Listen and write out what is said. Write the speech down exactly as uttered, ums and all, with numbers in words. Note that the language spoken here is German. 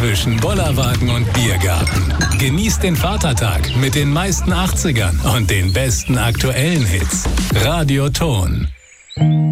zwischen Bollerwagen und Biergarten. Genießt den Vatertag mit den meisten achtzigern und den besten aktuellen Hits. Radio Ton.